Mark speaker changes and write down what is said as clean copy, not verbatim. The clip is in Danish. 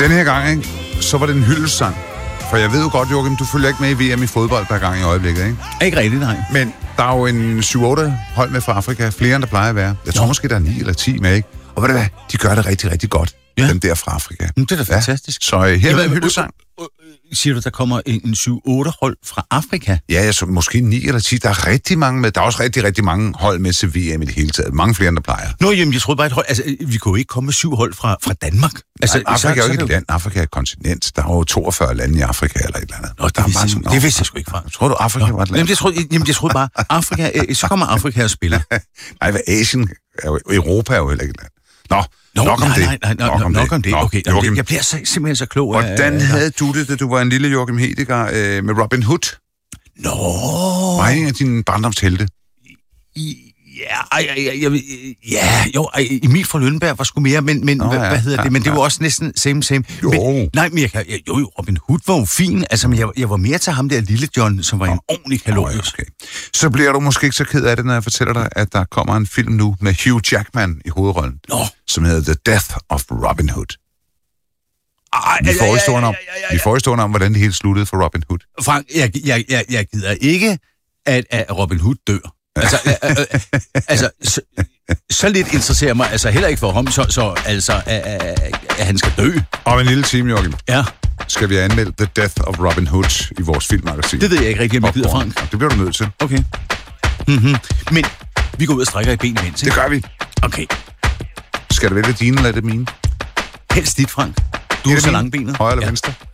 Speaker 1: Denne her gang, ikke, så var det en hyldesang. For jeg ved jo godt, Joachim, du følger ikke med i VM i fodbold, der er gang i øjeblikket, ikke?
Speaker 2: Ikke rigtigt, nej.
Speaker 1: Men der er jo en 7-8 hold med fra Afrika, flere end der plejer at være. Jeg tror måske, der er 9 eller 10 med, ikke? Og ved du hvad, de gør det rigtig, rigtig godt, dem der fra Afrika.
Speaker 2: Det er da fantastisk.
Speaker 1: Så her er en hyldesang.
Speaker 2: Siger du, der kommer en 7-8 hold fra Afrika?
Speaker 1: Ja, så måske 9 eller 10. Der er rigtig mange med. Der er også rigtig, rigtig mange hold med til VM i det hele taget. Mange flere, end der plejer.
Speaker 2: Nå, jamen, jeg troede bare et hold. Altså, vi kunne jo ikke komme med 7 hold fra Danmark. Altså,
Speaker 1: nej, Afrika er jo ikke et land. Afrika er et kontinent. Der er jo 42 lande i Afrika eller et eller andet.
Speaker 2: Nå, det vidste jeg sgu ikke fra.
Speaker 1: Tror du, Afrika var et land?
Speaker 2: Jamen, jeg troede bare, Afrika, så kommer Afrika og spiller.
Speaker 1: Nej, hvad Asien Europa er jo heller ikke et land. Nok om det.
Speaker 2: Okay, jeg bliver simpelthen så klog.
Speaker 1: Hvordan havde du det, da du var en lille Joachim Hedegaard med Robin Hood? Var en af dine barndomshelte?
Speaker 2: Emil fra Lønneberg var sgu mere, men hvad hedder det? Men det var også næsten same.
Speaker 1: Jo.
Speaker 2: Men Robin Hood var jo fin. Altså, men jeg var mere til ham der lille John, som var en ordentlig kalorisk.
Speaker 1: Okay. Så bliver du måske ikke så ked af det, når jeg fortæller dig, at der kommer en film nu med Hugh Jackman i hovedrollen, som hedder The Death of Robin Hood. Vi får historien om, hvordan det hele sluttede for Robin Hood.
Speaker 2: Frank, jeg gider ikke, at Robin Hood dør. Så lidt interesserer mig, altså heller ikke for ham, at han skal dø.
Speaker 1: Om en lille time, Joachim.
Speaker 2: Ja.
Speaker 1: Skal vi anmelde The Death of Robin Hood i vores filmmagasin.
Speaker 2: Det ved jeg ikke rigtig, om jeg gider, Frank.
Speaker 1: Det bliver du nødt til.
Speaker 2: Okay. Men vi går ud og strækker i benene imens, ikke?
Speaker 1: Det gør vi.
Speaker 2: Okay.
Speaker 1: Skal det vælge dine, eller er det mine?
Speaker 2: Helst dit, Frank. Du er så langbenet.
Speaker 1: Højre eller venstre?